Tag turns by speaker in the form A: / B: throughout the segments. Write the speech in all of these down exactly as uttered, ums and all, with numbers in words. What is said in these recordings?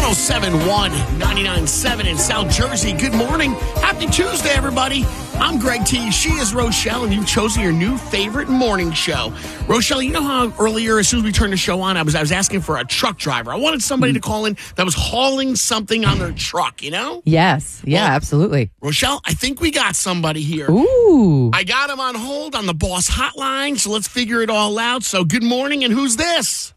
A: oh seven point one, ninety-nine point seven in South Jersey. Good morning. Happy Tuesday, everybody. I'm Greg T. She is Rochelle, and you've chosen your new favorite morning show. Rochelle, you know how earlier, as soon as we turned the show on, I was I was asking for a truck driver. I wanted somebody to call in that was hauling something on their truck, you know?
B: Yes. Yeah, well, absolutely.
A: Rochelle, I think we got somebody here.
B: Ooh.
A: I got him on hold on the boss hotline, so let's figure it all out. So good morning, and who's this?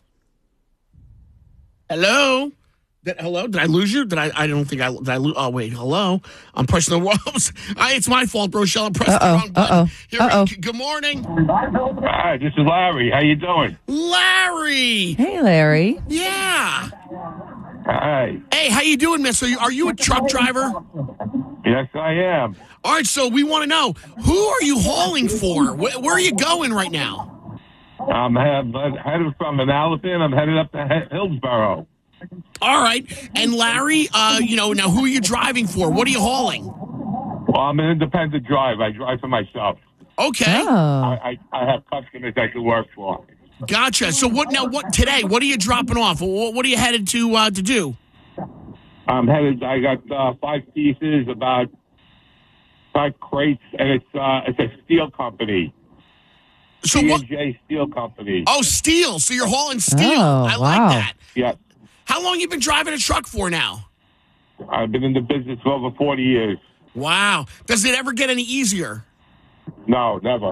A: Hello? Did, hello? Did I lose you? Did I? I don't think I. Did I lose? Oh wait. Hello. I'm pressing the wrong. I, it's my fault, Rochelle. I'm pressing
B: Uh-oh,
A: the wrong button.
B: uh-oh,
A: Here
B: uh-oh.
A: we, good morning,
C: Hi, this is Larry. How you doing?
A: Larry.
B: Hey, Larry.
A: Yeah.
C: Hi.
A: Hey, how you doing, miss? Are you, are you a truck driver?
C: Yes, I am.
A: All right. So we want to know, who are you hauling for? Where, where are you going right now?
C: I'm head, headed from an elephant. I'm headed up to he- Hillsborough.
A: All right. And Larry, uh, you know, now who are you driving for? What are you hauling?
C: Well, I'm an independent driver. I drive for myself.
A: Okay.
B: Oh.
C: I, I, I have customers I can work for.
A: Gotcha. So what now? What today? What are you dropping off? What, what are you headed to uh, to do?
C: I'm headed. I got uh, five pieces, about five crates, and it's uh, it's a steel company.
A: So
C: P
A: what?
C: and J Steel Company.
A: Oh, steel. So you're hauling steel.
B: Oh,
A: I
B: wow.
A: like that.
C: Yes.
A: How long you been driving a truck for now?
C: I've been in the business for over forty years.
A: Wow. Does it ever get any easier?
C: No, never.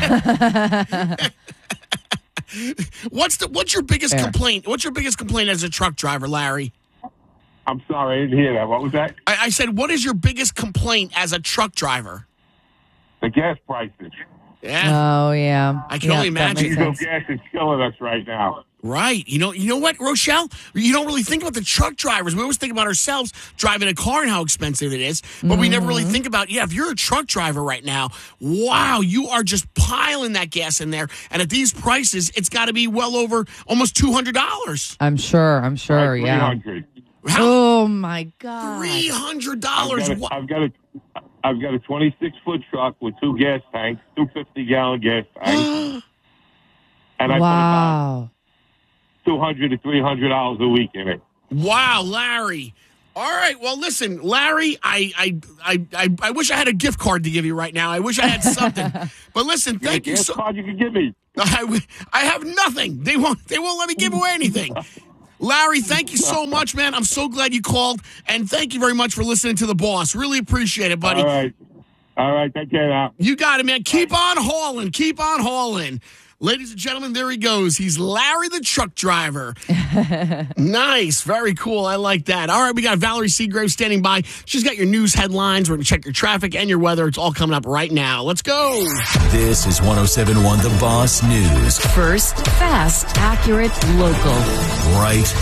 A: What's the What's your biggest
B: Fair.
A: complaint? What's your biggest complaint as a truck driver, Larry?
C: I'm sorry, I didn't hear that. What was that?
A: I, I said, what is your biggest complaint as a truck driver?
C: The gas prices.
A: Yeah.
B: Oh, yeah.
A: I can
B: Yeah,
A: only
B: that
A: imagine.
B: makes
C: Diesel
B: sense.
C: gas is killing us right now.
A: Right. You know, you know what, Rochelle? You don't really think about the truck drivers. We always think about ourselves driving a car and how expensive it is, but we never really think about, yeah, if you're a truck driver right now, wow, you are just piling that gas in there. And at these prices, it's got to be well over almost two hundred dollars.
B: I'm sure. I'm sure.
C: Like
B: Yeah.
C: three hundred.
A: How?
B: Oh, my God.
A: three hundred
C: I've
A: dollars.
C: got, a, I've got a I've got a twenty-six foot truck with two gas tanks, two fifty gallon gas tanks, and I
B: Wow.
C: put about two hundred to three hundred dollars a week in it.
A: Wow, Larry. All right. Well, listen, Larry, I, I I I I wish I had a gift card to give you right now. I wish I had something. But listen, thank you
C: gas
A: so
C: card you can give me.
A: I, I have nothing. They won't they won't let me give away anything. Larry, thank you so much, man. I'm so glad you called, and thank you very much for listening to the boss. Really appreciate it, buddy.
C: All right. All right. Take care now.
A: You got it, man. Keep on hauling. Keep on hauling. Ladies and gentlemen, there he goes. He's Larry the truck driver. Nice. Very cool. I like that. All right, we got Valerie Seagrave standing by. She's got your news headlines. We're going to check your traffic and your weather. It's all coming up right now. Let's go.
D: This is one oh seven point one The Boss News.
E: First, fast, accurate, local.
D: Right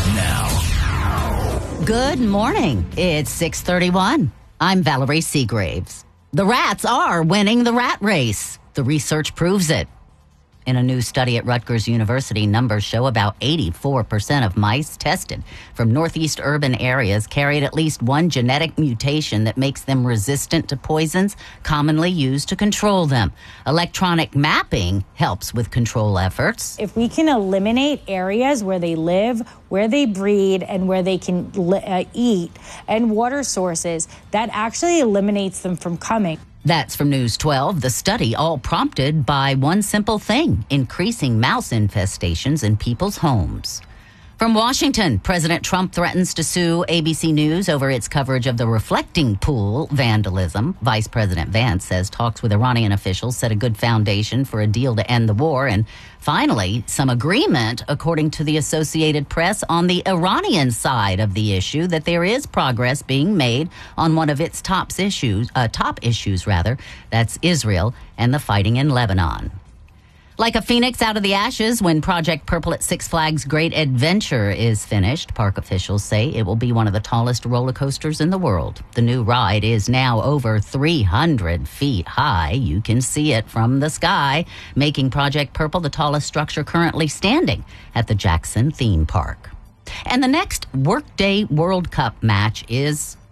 D: now.
F: Good morning. It's six thirty-one. I'm Valerie Seagraves. The rats are winning the rat race. The research proves it. In a new study at Rutgers University, numbers show about eighty-four percent of mice tested from northeast urban areas carried at least one genetic mutation that makes them resistant to poisons commonly used to control them. Electronic mapping helps with control efforts.
G: If we can eliminate areas where they live, where they breed, and where they can li- uh, eat, and water sources, that actually eliminates them from coming.
F: That's from News twelve, the study all prompted by one simple thing, increasing mouse infestations in people's homes. From Washington, President Trump threatens to sue A B C News over its coverage of the reflecting pool vandalism. Vice President Vance says talks with Iranian officials set a good foundation for a deal to end the war. And finally, some agreement, according to the Associated Press, on the Iranian side of the issue, that there is progress being made on one of its top issues, uh, top issues rather, that's Israel and the fighting in Lebanon. Like a phoenix out of the ashes when Project Purple at Six Flags Great Adventure is finished, park officials say it will be one of the tallest roller coasters in the world. The new ride is now over three hundred feet high. You can see it from the sky, making Project Purple the tallest structure currently standing at the Jackson theme park. And the next Workday World Cup match is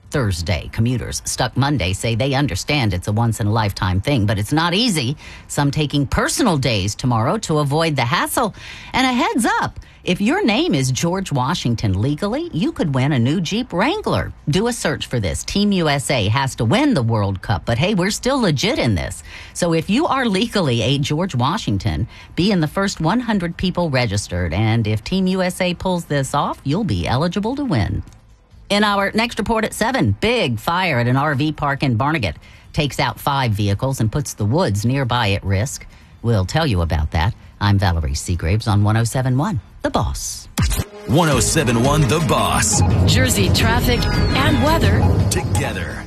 F: Thursday. Commuters stuck Monday say they understand it's a once-in-a-lifetime thing, but it's not easy. Some taking personal days tomorrow to avoid the hassle. And a heads up, if your name is George Washington legally, you could win a new Jeep Wrangler. Do a search for this. Team U S A has to win the World Cup, but hey, we're still legit in this. So if you are legally a George Washington, be in the first one hundred people registered. And if Team U S A pulls this off, you'll be eligible to win. In our next report at seven, big fire at an R V park in Barnegat takes out five vehicles and puts the woods nearby at risk. We'll tell you about that. I'm Valerie Seagraves on one oh seven point one, The Boss.
D: one oh seven point one The Boss.
E: Jersey traffic and weather.
D: Together.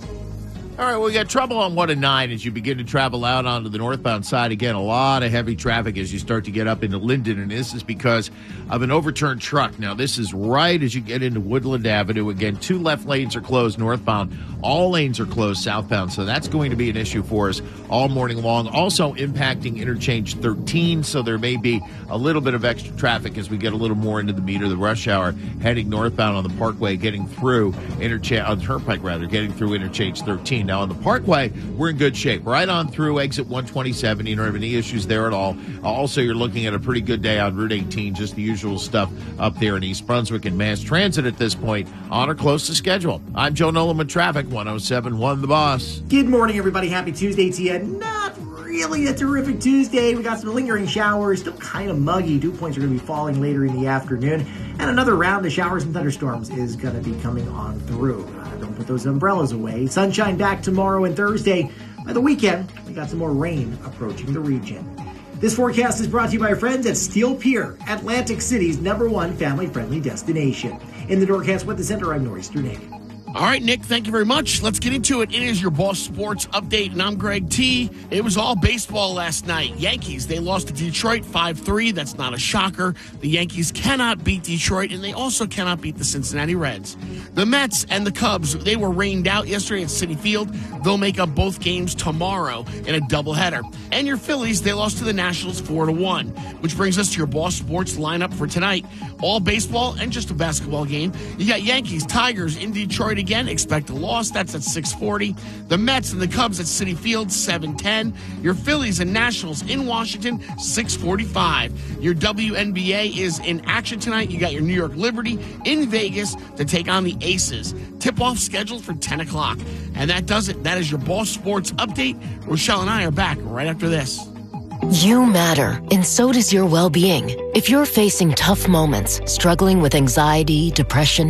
H: All right, we got trouble on one and nine as you begin to travel out onto the northbound side. Again, a lot of heavy traffic as you start to get up into Linden, and this is because of an overturned truck. Now, this is right as you get into Woodland Avenue. Again, two left lanes are closed northbound. All lanes are closed southbound, so that's going to be an issue for us all morning long. Also impacting Interchange thirteen, so there may be a little bit of extra traffic as we get a little more into the meat of the rush hour, heading northbound on the Parkway, getting through Interchange, on Turnpike rather, getting through Interchange thirteen. Now, on the Parkway, we're in good shape. Right on through exit one twenty-seven. You don't have any issues there at all. Also, you're looking at a pretty good day on Route eighteen, just the usual stuff up there in East Brunswick, and Mass Transit at this point on or close to schedule. I'm Joe Nolan with traffic, one oh seven point one The Boss.
I: Good morning, everybody. Happy Tuesday to you. Not really a terrific Tuesday. We got some lingering showers, still kind of muggy. Dew points are going to be falling later in the afternoon, and another round of showers and thunderstorms is going to be coming on through. Uh, don't put those umbrellas away. Sunshine back tomorrow and Thursday. By the weekend, we got some more rain approaching the region. This forecast is brought to you by our friends at Steel Pier, Atlantic City's number one family-friendly destination. In the Norcast Weather Center, I'm Nor'easter Nick.
A: All right, Nick, thank you very much. Let's get into it. It is your Boss Sports Update, and I'm Greg T. It was all baseball last night. Yankees, they lost to Detroit five three. That's not a shocker. The Yankees cannot beat Detroit, and they also cannot beat the Cincinnati Reds. The Mets and the Cubs, they were rained out yesterday at Citi Field. They'll make up both games tomorrow in a doubleheader. And your Phillies, they lost to the Nationals four to one, which brings us to your Boss Sports lineup for tonight. All baseball and just a basketball game. You got Yankees, Tigers in Detroit again. Expect a loss. That's at six forty. The Mets and the Cubs at Citi Field, seven ten. Your Phillies and Nationals in Washington, six forty-five. Your W N B A is in action tonight. You got your New York Liberty in Vegas to take on the Aces. Tip-off scheduled for ten o'clock. And that does it. That is your Boss Sports Update. Rochelle and I are back right after this.
E: You matter, and so does your well-being. If you're facing tough moments, struggling with anxiety, depression,